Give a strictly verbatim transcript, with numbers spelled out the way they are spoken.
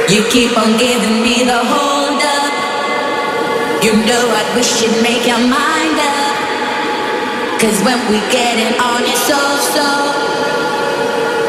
You keep on giving me the hold up. You know I wish you'd make your mind up. Cause when we get it on, it's so, so